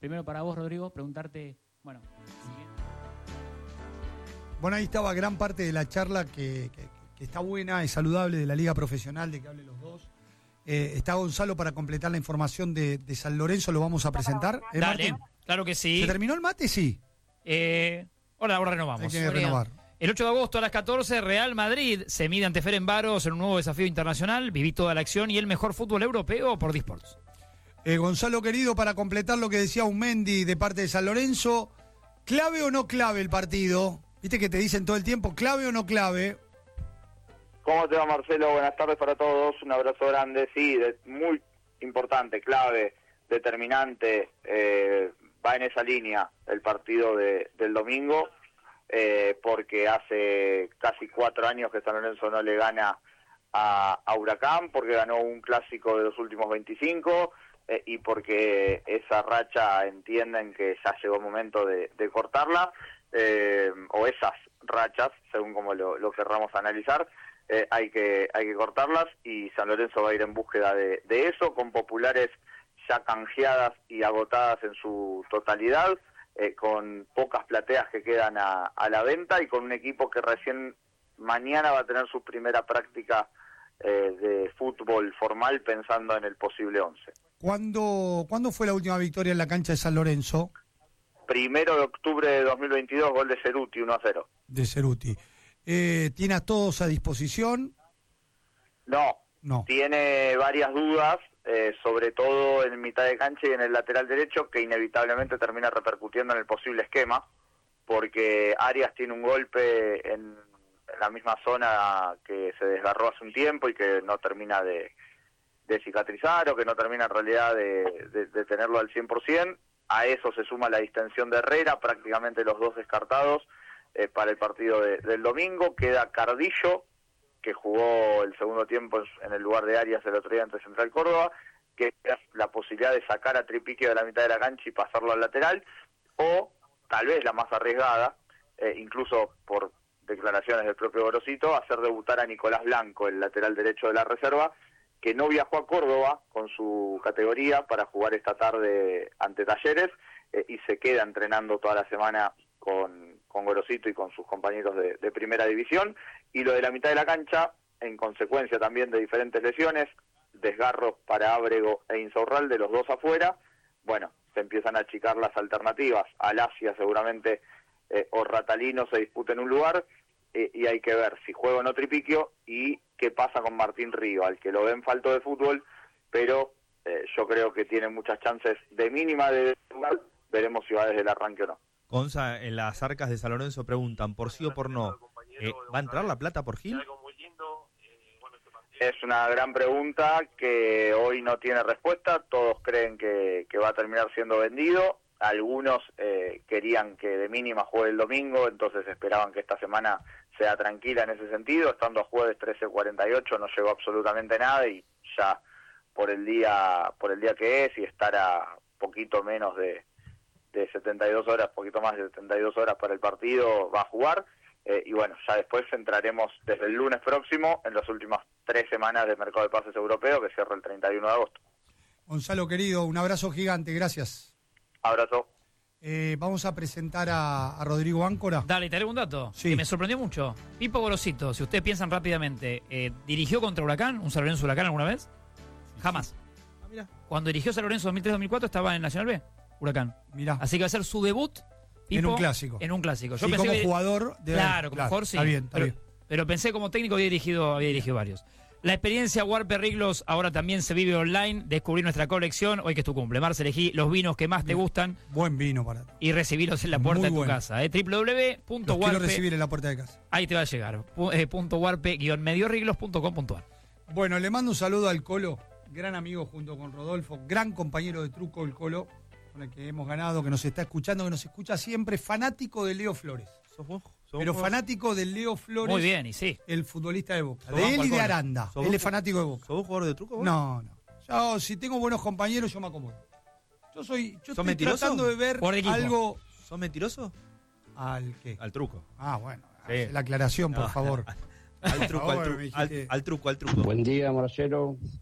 primero para vos, Rodrigo, preguntarte, bueno, Bueno, ahí estaba gran parte de la charla que está buena, es saludable, de la Liga Profesional, de que hablen los dos. Está Gonzalo para completar la información de San Lorenzo, lo vamos a presentar. dale, Martín? claro que sí. ¿Se terminó el mate? Sí. Ahora renovamos. Hay que renovar. El 8 de agosto a las 14, Real Madrid se mide ante Ferencváros en un nuevo desafío internacional. Viví toda la acción y el mejor fútbol europeo por Disports. Gonzalo, querido, para completar lo que decía Unmendi de parte de San Lorenzo, ¿clave o no clave el partido? Viste que te dicen todo el tiempo, ¿clave o no clave? ¿Cómo te va, Marcelo? Buenas tardes para todos, un abrazo grande. Sí, muy importante, clave, determinante, va en esa línea el partido del domingo, porque hace casi 4 años que San Lorenzo no le gana a Huracán, porque ganó un clásico de los últimos 25, y porque esa racha entienden que ya llegó el momento de cortarla, o esas rachas, según como lo querramos analizar, hay que cortarlas, y San Lorenzo va a ir en búsqueda de eso, con populares ya canjeadas y agotadas en su totalidad, con pocas plateas que quedan a la venta, y con un equipo que recién mañana va a tener su primera práctica de fútbol formal, pensando en el posible 11. ¿Cuándo fue la última victoria en la cancha de San Lorenzo? 1 de octubre de 2022, gol de Ceruti, 1-0. De Ceruti. ¿Tiene a todos a disposición? No. Tiene varias dudas, sobre todo en mitad de cancha y en el lateral derecho, que inevitablemente termina repercutiendo en el posible esquema, porque Arias tiene un golpe en la misma zona que se desgarró hace un tiempo y que no termina de cicatrizar, o que no termina en realidad de tenerlo al 100%. A eso se suma la distensión de Herrera, prácticamente los dos descartados para el partido del domingo. Queda Cardillo, que jugó el segundo tiempo en el lugar de Arias el otro día ante Central Córdoba, que es la posibilidad de sacar a Tripiquio de la mitad de la cancha y pasarlo al lateral, o tal vez la más arriesgada, incluso por declaraciones del propio Gorosito, hacer debutar a Nicolás Blanco, el lateral derecho de la reserva, que no viajó a Córdoba con su categoría para jugar esta tarde ante Talleres, y se queda entrenando toda la semana con Gorosito y con sus compañeros de primera división. Y lo de la mitad de la cancha, en consecuencia también de diferentes lesiones, desgarros para Ábrego e Insaurralde, los dos afuera, bueno, se empiezan a achicar las alternativas. Alasia seguramente o Ratalino se disputen un lugar, y hay que ver si juega o no Tripiquio y qué pasa con Martín Río, al que lo ven falto de fútbol, pero yo creo que tiene muchas chances de mínima de jugar. Veremos si va desde el arranque o no. Gonza, en las arcas de San Lorenzo preguntan por sí o por no. ¿Va a entrar la plata por Gil? Es una gran pregunta que hoy no tiene respuesta. Todos creen que va a terminar siendo vendido. Algunos querían que de mínima juegue el domingo, entonces esperaban que esta semana sea tranquila en ese sentido. Estando a jueves 13:48 no llegó absolutamente nada, y ya por el día que es, y estar a poquito menos de 72 horas, poquito más de 72 horas para el partido, va a jugar. Y bueno, ya después entraremos desde el lunes próximo en las últimas 3 semanas del mercado de pases europeo, que cierra el 31 de agosto. Gonzalo, querido, un abrazo gigante, gracias. Abrazo. Vamos a presentar a Rodrigo Áncora. Dale, te haré un dato Sí. que me sorprendió mucho. Pipo Gorosito, si ustedes piensan rápidamente, ¿dirigió contra Huracán, un San Lorenzo Huracán alguna vez? Jamás. Ah, mira. Cuando dirigió San Lorenzo 2003-2004 estaba en Nacional B, Huracán. Mirá, Así que va a ser su debut, Pipo, en un clásico. En un clásico. Sí, como jugador. Claro, como jugador sí. Está bien, está bien. Pero pensé como técnico había dirigido varios. La experiencia Warpe Riglos ahora también se vive online. Descubrí nuestra colección, hoy que es tu cumple. Marce, elegí los vinos que más te gustan Buen vino para ti. y recibirlos en la puerta Muy de tu bueno. casa. Los quiero www.warpe, recibir en la puerta de casa. ahí te va a llegar. .warpe-medioriglos.com.ar. Bueno, le mando un saludo al Colo, gran amigo junto con Rodolfo, gran compañero de truco el Colo, con el que hemos ganado, que nos está escuchando, que nos escucha siempre, fanático de Leo Flores. ¿Sos vos? Pero fanático de Leo Flores. Muy bien, y sí. El futbolista de Boca. Sos De banco él y al de Colo. Aranda. ¿Sos Él vos? es fanático de Boca. ¿Sos vos jugador de truco? Vos? No. Yo, si tengo buenos compañeros, yo me acomodo. Yo estoy mentiroso? tratando de ver Por equipo. algo. ¿Sos mentiroso? ¿Al qué? Al truco. Ah, bueno. Sí. hace la aclaración, por No. favor. Al truco, Por favor, al me truco. dijiste- Al truco. Buen día, Marcelo.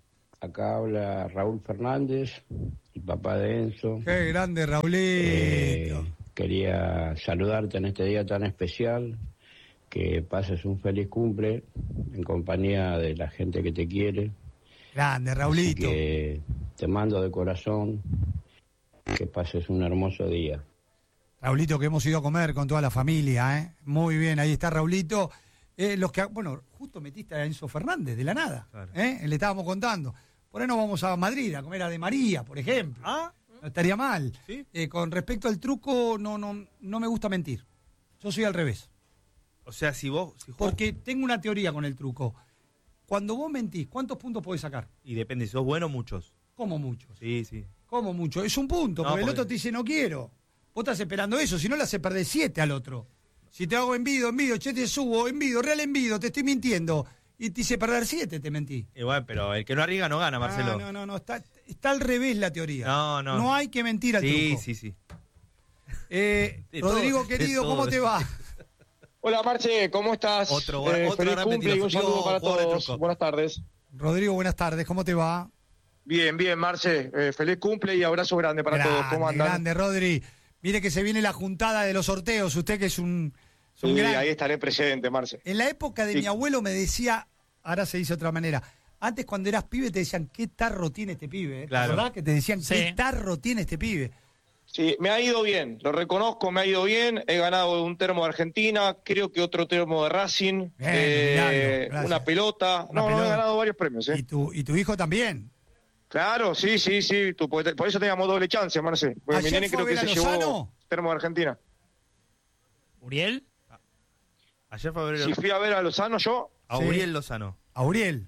Acá habla Raúl Fernández, el papá de Enzo. ¡Qué grande, Raulito! Quería saludarte en este día tan especial, que pases un feliz cumple en compañía de la gente que te quiere. Grande, Raulito. Así que te mando de corazón que pases un hermoso día. Raulito, que hemos ido a comer con toda la familia, ¿eh? Muy bien, ahí está Raulito. Justo metiste a Enzo Fernández, de la nada. Claro. Le estábamos contando. Por ahí nos vamos a Madrid a comer a De María, por ejemplo. No estaría mal. ¿Sí? Con respecto al truco, no me gusta mentir. Yo soy al revés. O sea, si Porque tengo una teoría con el truco. Cuando vos mentís, ¿cuántos puntos podés sacar? Y depende, si sos bueno, muchos. ¿Cómo muchos? Sí. ¿Cómo muchos? Es un punto, porque el otro te dice no quiero. Vos estás esperando eso, si no le hace perder 7 al otro. Si te hago envido, che, te subo, real envido, te estoy mintiendo. Y te hice perder 7, te mentí. Igual, pero el que no arriesga no gana, Marcelo. No, está al revés la teoría. No. No hay que mentir al truco. Sí. Rodrigo, querido, ¿cómo te va? Hola, Marce, ¿cómo estás? Otro feliz cumple y un saludo para todos. Buenas tardes. Rodrigo, buenas tardes, ¿cómo te va? Bien, Marce. Feliz cumple y abrazo grande para todos. ¿Cómo andan? Grande, Rodri. Mire que se viene la juntada de los sorteos. Usted que es un gran... ahí estaré presente, Marce. En la época de mi abuelo me decía, ahora se dice de otra manera, antes cuando eras pibe te decían, ¿qué tarro tiene este pibe? Claro. ¿Verdad? Que te decían, ¿qué tarro tiene este pibe? Sí, me ha ido bien, lo reconozco, me ha ido bien. He ganado un termo de Argentina, creo que otro termo de Racing, una pelota. He ganado varios premios. ¿Y tu hijo también? Claro, sí. Por eso teníamos doble chance, Marce. Porque mi nene creo que se llevó termo de Argentina. ¿Uriel? Ayer fue a ver... Si fui a ver a Lozano yo. A Uriel Lozano. ¿A Uriel?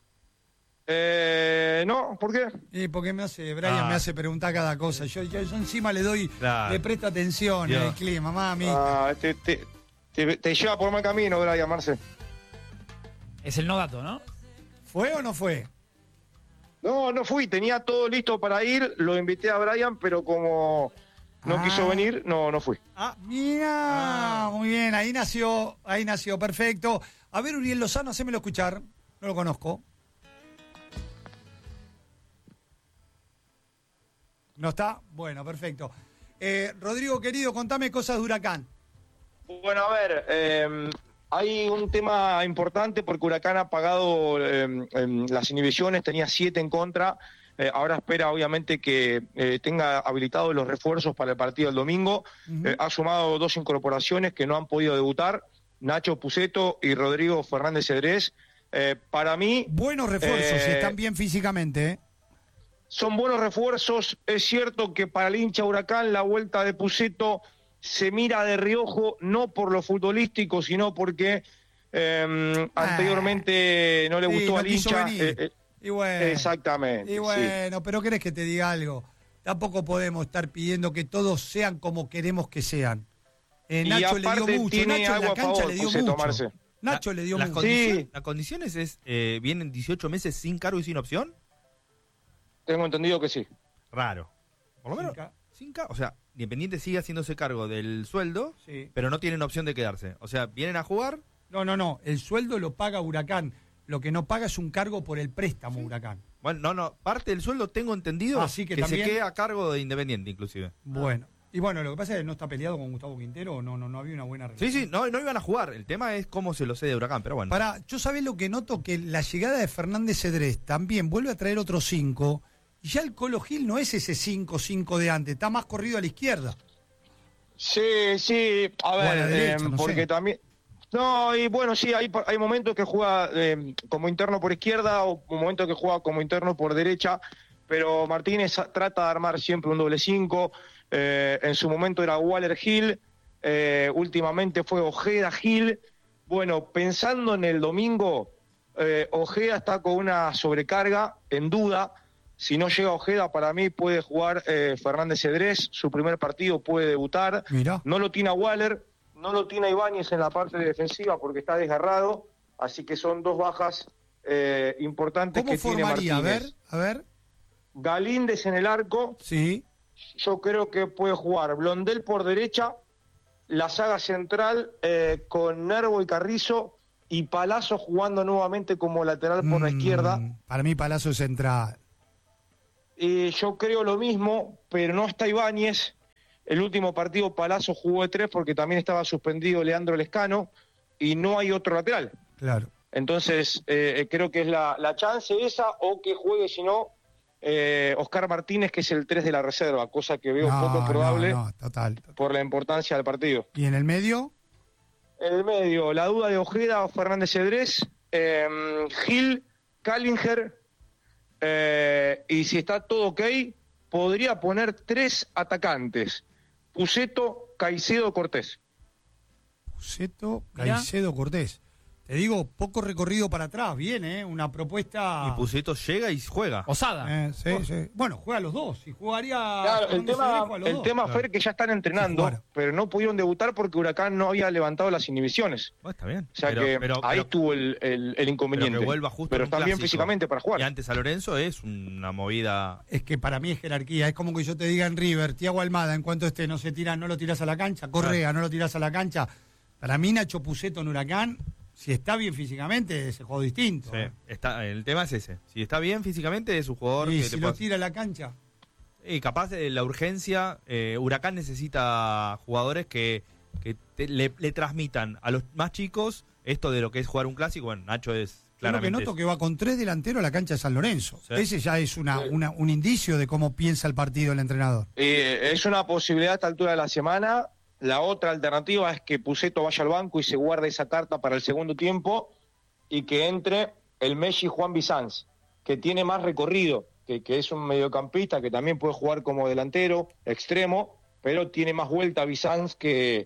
No, ¿por qué? Porque Brian me hace preguntar cada cosa. Yo encima le presto atención al clima, mami. Te lleva por mal camino, Brian, Marce. Es el no dato, ¿no? ¿Fue o no fue? No fui, tenía todo listo para ir, lo invité a Brian, pero como no quiso venir, no fui. Mira, muy bien, ahí nació, perfecto. A ver, Uriel Lozano, hacémelo escuchar, no lo conozco. ¿No está? Bueno, perfecto. Rodrigo, querido, contame cosas de Huracán. Bueno, a ver, hay un tema importante porque Huracán ha pagado las inhibiciones, tenía 7 en contra. Ahora espera, obviamente, que tenga habilitados los refuerzos para el partido del domingo. Ha sumado 2 incorporaciones que no han podido debutar, Nacho Puceto y Rodrigo Fernández Cedrés. Para mí... Buenos refuerzos, están bien físicamente, Son buenos refuerzos. Es cierto que para el hincha Huracán la vuelta de Puceto se mira de reojo, no por lo futbolístico, sino porque anteriormente no le gustó al hincha. Y bueno, exactamente. Y bueno, pero ¿querés que te diga algo? Tampoco podemos estar pidiendo que todos sean como queremos que sean. Nacho le dio mucho, Nacho en la cancha le dio mucho. Nacho le dio mucho. ¿Las condiciones es vienen 18 meses sin cargo y sin opción? Tengo entendido que sí. Raro. Por lo menos sin cargo. O sea, Independiente sigue haciéndose cargo del sueldo, pero no tienen opción de quedarse. O sea, vienen a jugar. No. El sueldo lo paga Huracán. Lo que no paga es un cargo por el préstamo Huracán. Bueno, no. Parte del sueldo tengo entendido que también... se queda a cargo de Independiente, inclusive. Bueno. Y bueno, lo que pasa es que no está peleado con Gustavo Quintero, no había una buena relación. Sí, no iban a jugar. El tema es cómo se lo cede Huracán, pero bueno. Yo sabés lo que noto, que la llegada de Fernández Cedrés también vuelve a traer otros 5, y ya el Colo Gil no es ese 5-5 de antes, está más corrido a la izquierda. Sí, a ver, derecha, porque también... No, y bueno, sí, hay momentos que juega como interno por izquierda o momentos que juega como interno por derecha, pero Martínez trata de armar siempre un doble 5. En su momento era Waller Gil, últimamente fue Ojeda Gil. Bueno, pensando en el domingo, Ojeda está con una sobrecarga, en duda. Si no llega Ojeda, para mí puede jugar Fernández Cedrés, su primer partido puede debutar. Mirá. No lo tiene a Waller, no lo tiene a Ibáñez en la parte defensiva porque está desgarrado, así que son 2 bajas importantes que tiene Martínez. ¿Cómo formaría? A ver. Galíndez en el arco. Sí. Yo creo que puede jugar Blondel por derecha, la saga central con Nervo y Carrizo, y Palazzo jugando nuevamente como lateral por la izquierda. Para mí Palazzo es central. Yo creo lo mismo, pero no está Ibáñez. El último partido Palazzo jugó de 3 porque también estaba suspendido Leandro Lescano y no hay otro lateral. Claro. Entonces, creo que es la chance esa, o que juegue, si no, Oscar Martínez, que es el 3 de la reserva, cosa que veo poco probable total. por la importancia del partido. ¿Y en el medio? En el medio, la duda de Ojeda o Fernández Cedrés, Gil, Callinger, y si está todo ok, podría poner 3 atacantes: Pusetto, Caicedo, Cortés. Pusetto, Caicedo, Cortés. Te digo, poco recorrido para atrás, bien, una propuesta... Y Pusetto llega y juega. Osada. Sí. Bueno, juega los dos, y jugaría... Claro, el tema Fer, que ya están entrenando, pero no pudieron debutar porque Huracán no había levantado las inhibiciones. Está bien. O sea ahí estuvo el inconveniente. Pero que vuelva justo pero en un están bien clásico. Físicamente para jugar. Y antes a Lorenzo es una movida... Es que para mí es jerarquía, es como que yo te diga en River, Thiago Almada, en cuanto no lo tirás a la cancha, Correa, no lo tirás a la cancha. Para mí Nacho Pusetto en Huracán... Si está bien físicamente, es un juego distinto. Sí, el tema es ese. Si está bien físicamente, es un jugador y que si lo tira a la cancha. Y capaz de la urgencia, Huracán necesita jugadores que le transmitan a los más chicos esto de lo que es jugar un clásico. Bueno, Nacho es claramente... Yo lo que noto que va con 3 delanteros a la cancha de San Lorenzo. Sí. Ese ya es un indicio de cómo piensa el partido el entrenador. Es una posibilidad a esta altura de la semana. La otra alternativa es que Pusetto vaya al banco y se guarde esa carta para el segundo tiempo y que entre el Messi Juan Bizanz, que tiene más recorrido, que es un mediocampista que también puede jugar como delantero, extremo, pero tiene más vuelta Bizanz que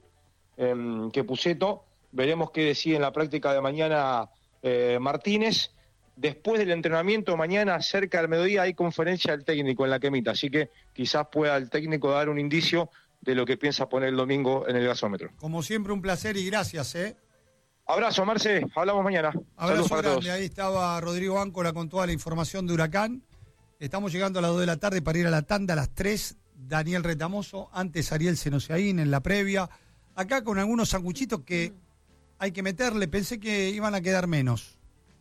Pusetto. Veremos qué decide en la práctica de mañana Martínez. Después del entrenamiento mañana, cerca del mediodía, hay conferencia del técnico en la Quemita, así que quizás pueda el técnico dar un indicio de lo que piensa poner el domingo en el gasómetro. Como siempre, un placer y gracias, Abrazo, Marce, hablamos mañana. Abrazo grande, todos. Ahí estaba Rodrigo Áncora con toda la información de Huracán. Estamos llegando a las 2 de la tarde para ir a la tanda, a las 3, Daniel Retamoso, antes Ariel Senosiaín en la previa. Acá con algunos sanguchitos que hay que meterle, pensé que iban a quedar menos.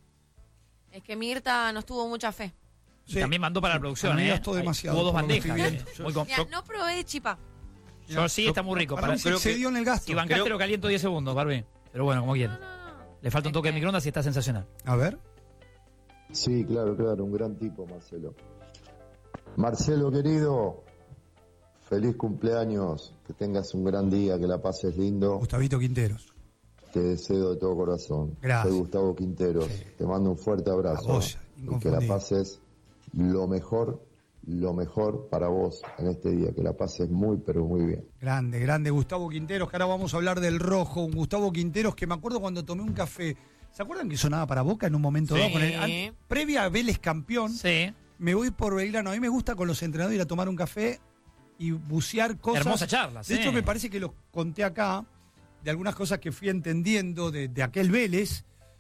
Es que Mirta nos tuvo mucha fe. Sí. También mandó para la producción, demasiado. Hubo 2 bandejas. Mira, no probé chipa. Yo sí, está muy rico. Creo que dio en el gasto. Si bancaste lo caliento 10 segundos, Barbie. Pero bueno, como quieras. Le falta un toque de microondas y está sensacional. A ver. Sí, claro, un gran tipo, Marcelo. Marcelo, querido, feliz cumpleaños, que tengas un gran día, que la pases lindo. Gustavito Quinteros. Te deseo de todo corazón. Gracias. Soy Gustavo Quinteros. Sí. Te mando un fuerte abrazo. Y que la pases lo mejor para vos en este día, que la pases muy, pero muy bien. Grande, Gustavo Quinteros, que ahora vamos a hablar del rojo, un Gustavo Quinteros que me acuerdo cuando tomé un café, ¿se acuerdan que sonaba para Boca en un momento dado? Previa a Vélez campeón, me voy por Belgrano, a mí me gusta con los entrenadores ir a tomar un café y bucear cosas. Hermosa charla, De hecho, me parece que lo conté acá, de algunas cosas que fui entendiendo de aquel Vélez.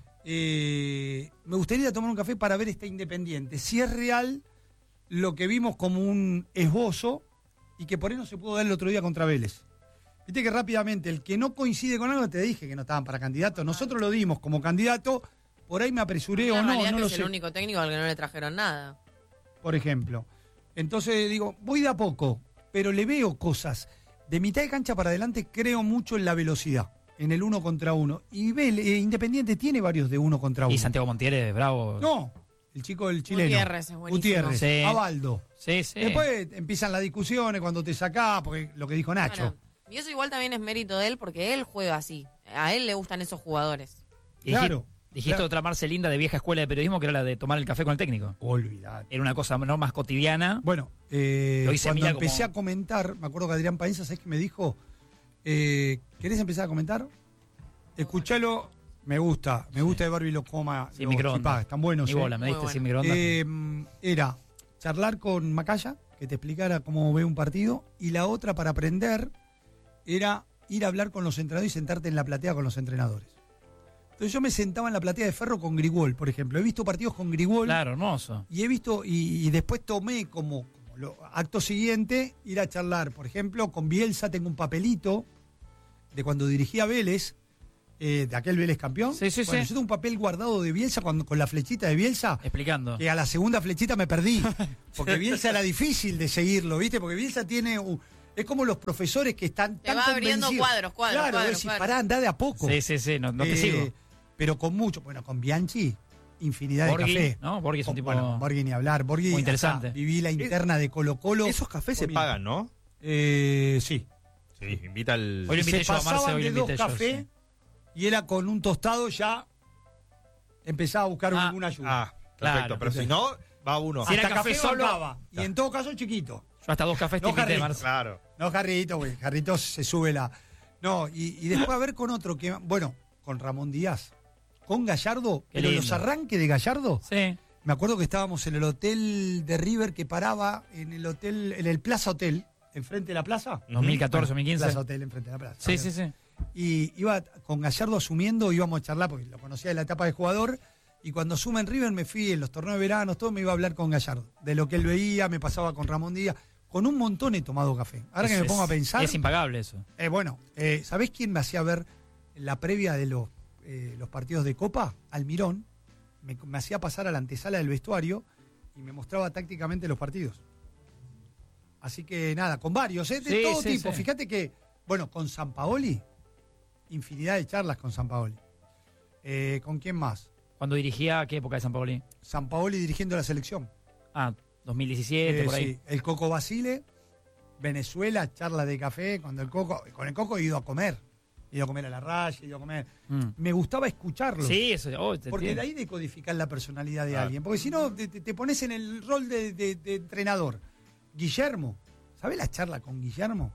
Me gustaría ir a tomar un café para ver esta Independiente, si es real lo que vimos como un esbozo y que por ahí no se pudo dar el otro día contra Vélez. Viste que rápidamente, el que no coincide con algo, te dije que no estaban para candidato, nosotros lo dimos como candidato, por ahí me apresuré o no lo sé. Es el único técnico al que no le trajeron nada. Por ejemplo. Entonces digo, voy de a poco, pero le veo cosas. De mitad de cancha para adelante creo mucho en la velocidad, en el 1 contra 1. Y Independiente tiene varios de 1 contra 1. Y Santiago Montiel, bravo. No. El chico del chileno. Gutiérrez es buenísimo. Gutiérrez, sí. Abaldo. Sí. Después empiezan las discusiones cuando te sacás, porque lo que dijo Nacho. Bueno, y eso igual también es mérito de él, porque él juega así. A él le gustan esos jugadores. Claro. Dijiste otra Marce linda de vieja escuela de periodismo, que era la de tomar el café con el técnico. Olvidate. Era una cosa no más cotidiana. Bueno, cuando empecé a comentar, me acuerdo que Adrián Paenza, ¿sabes qué me dijo? ¿Querés empezar a comentar? Escuchalo. Me gusta de Barbie lo coma. Sin microondas. Están buenos. Mi bola, me diste sin microondas. Era charlar con Macaya, que te explicara cómo ve un partido, y la otra para aprender era ir a hablar con los entrenadores y sentarte en la platea con los entrenadores. Entonces yo me sentaba en la platea de Ferro con Grigol, por ejemplo. He visto partidos con Grigol. Claro, hermoso. Y he visto, y después tomé como acto siguiente, ir a charlar. Por ejemplo, con Bielsa tengo un papelito de cuando dirigía Vélez, de aquel Vélez campeón. Sí. Yo tengo un papel guardado de Bielsa con la flechita de Bielsa. Explicando. Que a la segunda flechita me perdí. Porque Bielsa era difícil de seguirlo, ¿viste? Porque Bielsa tiene... es como los profesores que están te va abriendo cuadros. Claro, decís, pará, andá de a poco. Sí, no te sigo. Pero con mucho. Bueno, con Bianchi, infinidad Borghi, de café. ¿no? Borghi es un tipo... Bueno, Borghi ni hablar. Borghi, muy interesante. Viví la interna de Colo-Colo. Esos cafés se pagan, ¿no? Sí. Sí, invita al... Hoy lo invité yo a Marce, hoy lo invité yo. Café, y era con un tostado ya empezaba a buscar alguna ayuda. Perfecto. Claro. Pero si no, va uno. Si era café solo, bancaba. Y en todo caso chiquito. Yo hasta 2 cafés te invité, Marce. Claro. No, Jarrito, güey. Jarrito se sube la... No, y después a ver con otro que... Bueno, con Ramón Díaz. Con Gallardo. Qué Pero lindo. los arranques de Gallardo... Sí. Me acuerdo que estábamos en el hotel de River que paraba en el Plaza Hotel, enfrente de la plaza. 2014, 2015. Plaza Hotel, enfrente de la plaza. Sí. Y iba con Gallardo asumiendo, íbamos a charlar, porque lo conocía de la etapa de jugador, y cuando asume en River me fui en los torneos de verano, todo me iba a hablar con Gallardo. De lo que él veía, me pasaba con Ramón Díaz. Con un montón he tomado café. Ahora que me pongo a pensar... Es impagable eso. ¿Sabés quién me hacía ver la previa de los partidos de Copa? Almirón. Me hacía pasar a la antesala del vestuario y me mostraba tácticamente los partidos. Así que nada, con varios, de todo tipo. Sí. Fíjate que, con Sampaoli, infinidad de charlas con Sampaoli. ¿Con quién más? ¿Cuándo dirigía? ¿Qué época de Sampaoli? Sampaoli dirigiendo la selección. 2017, por ahí. Sí, el Coco Basile, Venezuela, charla de café, con el Coco he ido a comer. He ido a comer a la raya, he ido a comer... Me gustaba escucharlo. Sí, eso... porque de ahí decodificar la personalidad de alguien. Porque si no, te pones en el rol de entrenador. Guillermo, ¿sabés la charla con Guillermo?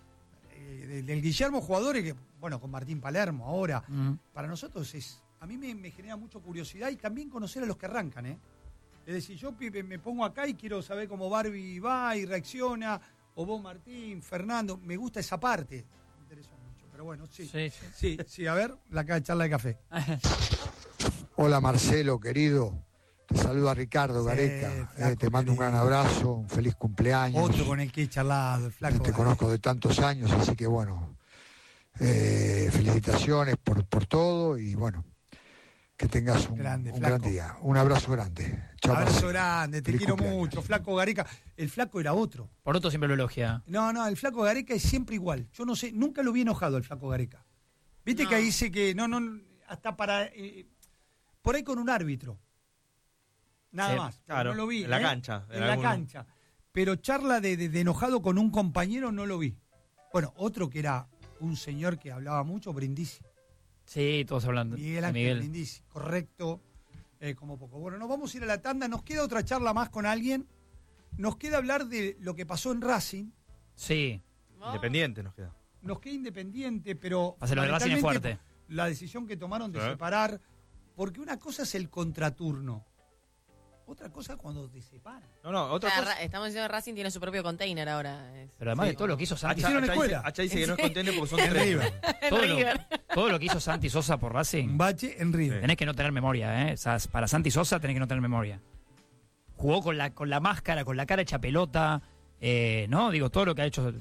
Del Guillermo jugadores que... con Martín Palermo ahora. Para nosotros a mí me genera mucha curiosidad y también conocer a los que arrancan, Es decir, yo me pongo acá y quiero saber cómo Barbie va y reacciona, o vos Martín, Fernando, me gusta esa parte. Me interesa mucho, pero bueno, sí, a ver, la charla de café. Hola Marcelo, querido, te saluda Ricardo Gareca, te mando un gran abrazo, un feliz cumpleaños. Otro con el que he charlado, el flaco. Te conozco de tantos años, así que felicitaciones por todo y que tengas un gran día. Un abrazo grande. Chao. Abrazo grande, te quiero mucho. Flaco Gareca. El flaco era otro. Por otro siempre lo elogia. No, el flaco Gareca es siempre igual. Yo no sé, nunca lo vi enojado el flaco Gareca. Viste que ahí dice que no, hasta para... por ahí con un árbitro. Nada más. Claro, no lo vi. En la cancha. En la cancha. Pero charla de enojado con un compañero no lo vi. Otro que era un señor que hablaba mucho, Brindisi. Sí, todos hablando. Miguel Ángel Brindisi, correcto, como poco. Nos vamos a ir a la tanda. Nos queda otra charla más con alguien. Nos queda hablar de lo que pasó en Racing. Sí. Independiente nos queda. Nos queda Independiente, pero... Lo de Racing es fuerte. La decisión que tomaron de separar. Porque una cosa es el contraturno. Otra cosa cuando te separan. Otra cosa. Estamos diciendo que Racing tiene su propio container ahora. Pero además de todo lo que hizo Santi... Hacha dice que no es container porque son tres. Todo lo que hizo Santi Sosa por Racing... Un bache en River. Tenés que no tener memoria, O sea, para Santi Sosa tenés que no tener memoria. Jugó con la máscara, con la cara hecha pelota, todo lo que ha hecho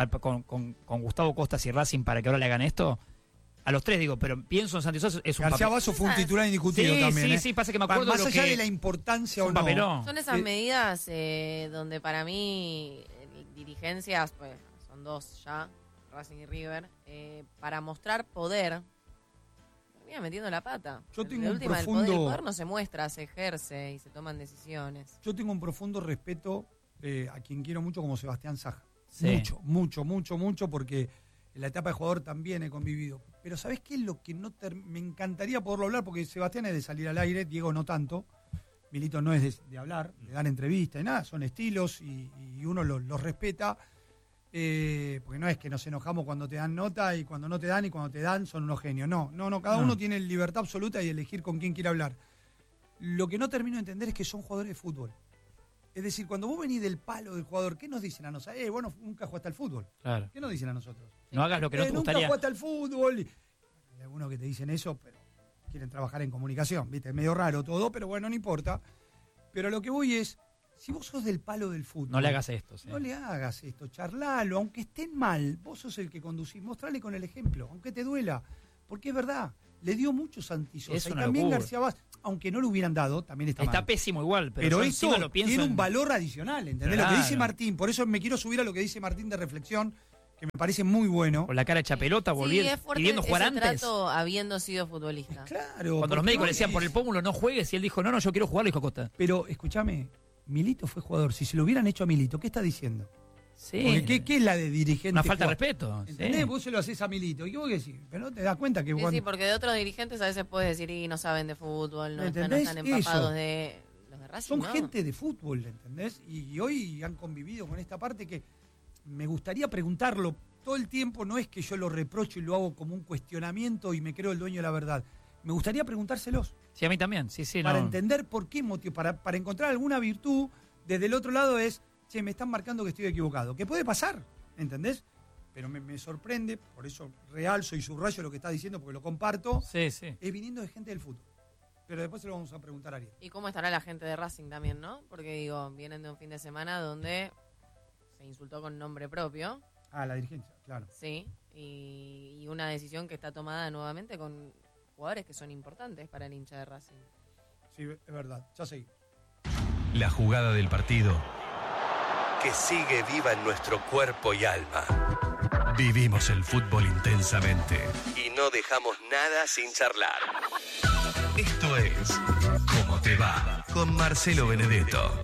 con Gustavo Costas y Racing para que ahora le hagan esto... A los tres pero pienso en Santi Sosa, es un García Basso fue un titular indiscutido también. Sí, pasa que me acuerdo más allá de la importancia o no. Papelón. Son esas medidas donde para mí dirigencias, son dos ya, Racing y River, para mostrar poder, termina metiendo la pata. Yo tengo el poder no se muestra, se ejerce y se toman decisiones. Yo tengo un profundo respeto a quien quiero mucho como Sebastián Saja. Sí. Mucho, porque en la etapa de jugador también he convivido. Pero ¿sabés qué es lo que me encantaría poderlo hablar? Porque Sebastián es de salir al aire, Diego no tanto. Milito no es de hablar, de dar entrevistas y nada, son estilos y uno los respeta. Porque no es que nos enojamos cuando te dan nota y cuando no te dan y cuando te dan son unos genios. No, cada uno tiene libertad absoluta y elegir con quién quiere hablar. Lo que no termino de entender es que son jugadores de fútbol. Es decir, cuando vos venís del palo del jugador, ¿qué nos dicen a nosotros? Bueno, nunca jugaste al fútbol. Claro. ¿Qué nos dicen a nosotros? No hagas lo que no te gustaría. Nunca jugaste al fútbol. Hay algunos que te dicen eso, pero quieren trabajar en comunicación. ¿Viste? Es medio raro todo, pero bueno, no importa. Pero lo que voy es, si vos sos del palo del fútbol... No le hagas esto. Sí. No le hagas esto, charlalo. Aunque estén mal, vos sos el que conducís. Mostrale con el ejemplo, aunque te duela. porque es verdad, le dio mucho Santi Sosa. Es y una también locura. García Vázquez, aunque no lo hubieran dado, también está mal. Está pésimo igual, pero esto lo pienso tiene un valor adicional, ¿entendés? Lo que dice Claro. Martín, por eso me quiero subir a lo que dice Martín de reflexión, que me parece muy bueno. Con la cara hecha pelota, Sí, es fuerte pidiendo jugar ese antes. trato habiendo sido futbolista. Claro. Cuando los médicos le decían por el pómulo no juegues, y él dijo, no, yo quiero jugar, lo dijo Costa. Pero, escúchame, Milito fue jugador. Si se lo hubieran hecho a Milito, ¿qué está diciendo? Sí. Porque ¿qué es la de dirigente? Una falta de jugador? respeto. ¿Entendés? Sí. Vos se lo haces a Milito. ¿Y qué vos qué decís? Pero no te das cuenta que... Sí, cuando- sí, porque de otros dirigentes a veces puedes decir, y no saben de fútbol, no están ¿Entendés? empapados Eso. de los de Racing. Son ¿no? gente de fútbol, ¿entendés? Y hoy han convivido con esta parte que me gustaría preguntarlo todo el tiempo. No es que yo lo reprocho y lo hago como un cuestionamiento y me creo el dueño de la verdad. Me gustaría preguntárselos. Sí, a mí también. Sí, sí, Para no. entender por qué motivo, para encontrar alguna virtud. Desde el otro lado es, che, me están marcando que estoy equivocado. Que puede pasar, ¿entendés? Pero me sorprende, por eso realzo y subrayo lo que está diciendo, porque lo comparto. Sí, sí. Es viniendo de gente del fútbol. Pero después se lo vamos a preguntar a Ariel. ¿Y cómo estará la gente de Racing también, no? Porque digo, vienen de un fin de semana donde se insultó con nombre propio. Ah, la dirigencia, claro. Sí, y una decisión que está tomada nuevamente con jugadores que son importantes para el hincha de Racing. Sí, es verdad. Ya seguí. La jugada del partido que sigue viva en nuestro cuerpo y alma. Vivimos el fútbol intensamente y no dejamos nada sin charlar. Esto es ¿Cómo te va? Con Marcelo Benedetto.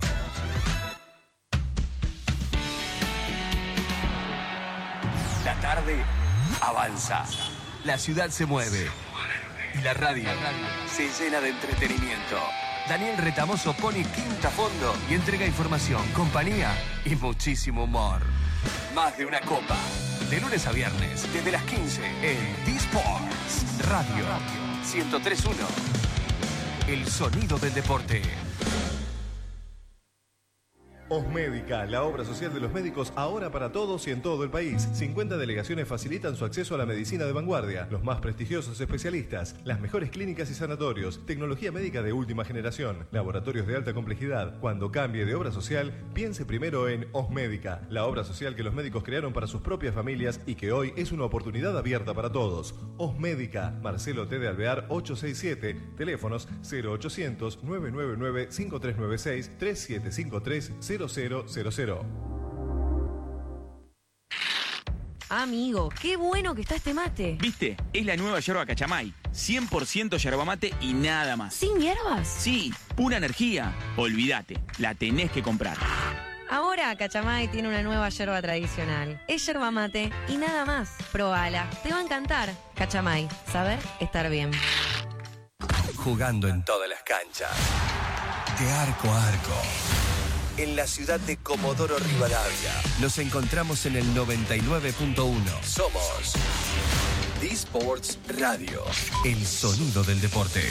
La tarde avanza. La ciudad se mueve. Y la radio se llena de entretenimiento. Daniel Retamoso pone quinta a fondo y entrega información, compañía y muchísimo humor. Más de una copa. De lunes a viernes, desde las 15, en D-Sports Radio 103.1. El sonido del deporte. Osmédica, la obra social de los médicos ahora para todos y en todo el país. 50 delegaciones facilitan su acceso a la medicina de vanguardia, los más prestigiosos especialistas, las mejores clínicas y sanatorios, tecnología médica de última generación, laboratorios de alta complejidad. Cuando cambie de obra social, piense primero en Osmédica, la obra social que los médicos crearon para sus propias familias y que hoy es una oportunidad abierta para todos. Osmédica, Marcelo T. de Alvear 867, teléfonos 0800 999 5396 3753 0000. Amigo, qué bueno que está este mate. ¿Viste? Es la nueva yerba Cachamay. 100% yerba mate y nada más. ¿Sin hierbas? Sí, pura energía. Olvídate, la tenés que comprar. Ahora Cachamay tiene una nueva yerba tradicional. Es yerba mate y nada más. Probala, te va a encantar. Cachamay, saber estar bien. Jugando en todas las canchas. De arco a arco. En la ciudad de Comodoro Rivadavia. Nos encontramos en el 99.1. Somos D-Sports Radio. El sonido del deporte.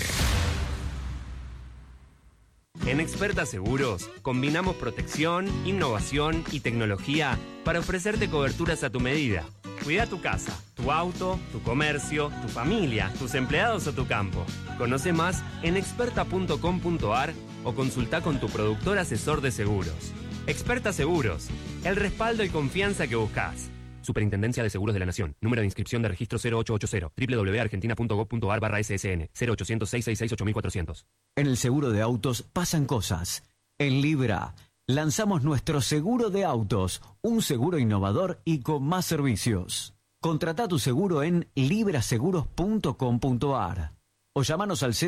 En Experta Seguros, combinamos protección, innovación y tecnología para ofrecerte coberturas a tu medida. Cuida tu casa, tu auto, tu comercio, tu familia, tus empleados o tu campo. Conoce más en experta.com.ar o consulta con tu productor asesor de seguros. Experta Seguros, el respaldo y confianza que buscas. Superintendencia de Seguros de la Nación. Número de inscripción de registro 0880. www.argentina.gov.ar/ssn. 0800-666-8400. En el seguro de autos pasan cosas. En Libra lanzamos nuestro seguro de autos, un seguro innovador y con más servicios. Contrata tu seguro en libraseguros.com.ar o llamanos al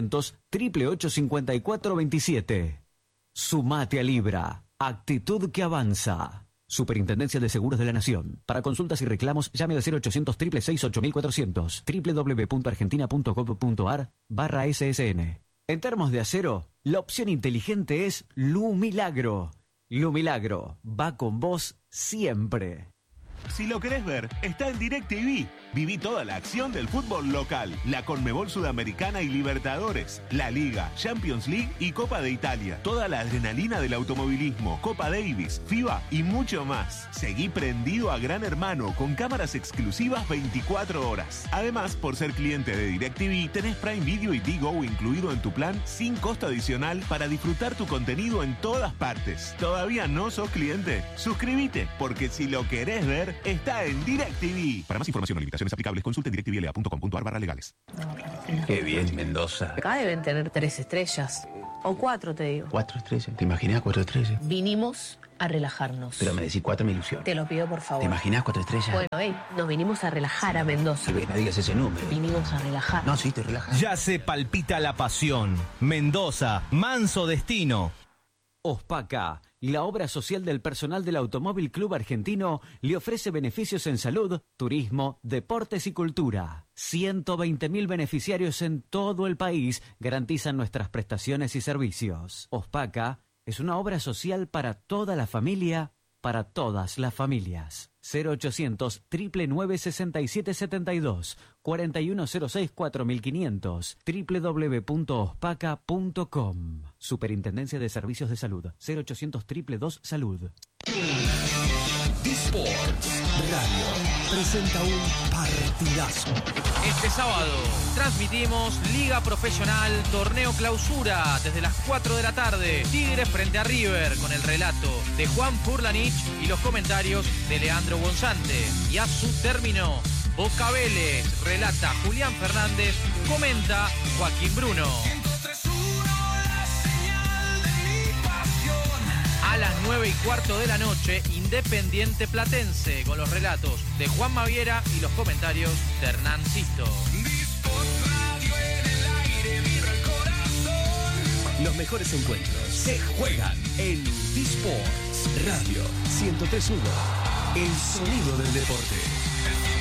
0800-888-5427. Sumate a Libra, actitud que avanza. Superintendencia de Seguros de la Nación. Para consultas y reclamos, llame al 0800-666-8400. www.argentina.gov.ar/ssn. En termos de acero, la opción inteligente es Lumilagro. Lumilagro va con vos siempre. Si lo querés ver, está en DirecTV. Viví toda la acción del fútbol local, la Conmebol Sudamericana y Libertadores, la Liga, Champions League y Copa de Italia. Toda la adrenalina del automovilismo, Copa Davis, FIBA y mucho más. Seguí prendido a Gran Hermano con cámaras exclusivas 24 horas. Además, por ser cliente de DirecTV, tenés Prime Video y Digo incluido en tu plan sin costo adicional para disfrutar tu contenido en todas partes. ¿Todavía no sos cliente? Suscríbete, porque si lo querés ver, está en DirecTV. Para más información o limitaciones, Limitaciones aplicables. Consulte en directivela.com.ar/legales. Qué bien, Mendoza. Acá deben tener 3 estrellas. O 4, te digo. 4 estrellas. ¿Te imaginas 4 estrellas? Vinimos a relajarnos. Pero me decís 4 me ilusión. Te lo pido, por favor. ¿Te imaginas 4 estrellas? Bueno, nos vinimos a relajar a Mendoza. No digas ese número. Vinimos a relajar. No, sí, te relajas. Ya se palpita la pasión. Mendoza, manso destino. OSPACA, la obra social del personal del Automóvil Club Argentino, le ofrece beneficios en salud, turismo, deportes y cultura. 120.000 beneficiarios en todo el país garantizan nuestras prestaciones y servicios. OSPACA es una obra social para toda la familia, para todas las familias. 0800 999 6772 4106 4500 www.ospaca.com. Superintendencia de Servicios de Salud. 0800 222 Salud. D-Sports Radio presenta un partidazo. Este sábado transmitimos Liga Profesional Torneo Clausura desde las 4 de la tarde. Tigres frente a River con el relato de Juan Furlanich y los comentarios de Leandro Gonzante. Y a su término, Boca Vélez relata Julián Fernández, comenta Joaquín Bruno. A las 9:15 de la noche, Independiente Platense, con los relatos de Juan Maviera y los comentarios de Hernán Sisto. Los mejores encuentros se juegan en D-Sports Radio 103.1. El sonido del deporte.